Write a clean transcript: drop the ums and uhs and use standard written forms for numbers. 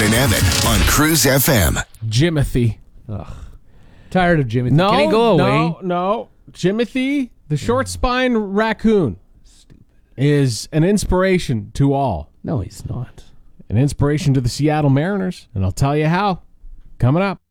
and Evan on Cruise FM. Jimothy. Ugh. Tired of Jimmy. No, Can he go away? No. Jimothy, the short spine raccoon, is an inspiration to all. No, he's not. An inspiration to the Seattle Mariners. And I'll tell you how. Coming up.